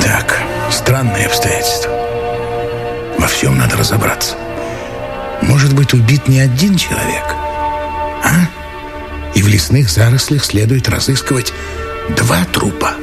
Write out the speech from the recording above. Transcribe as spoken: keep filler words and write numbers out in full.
Так, странные обстоятельства. Во всем надо разобраться. Может быть, убит не один человек, а? И в лесных зарослях следует разыскивать два трупа.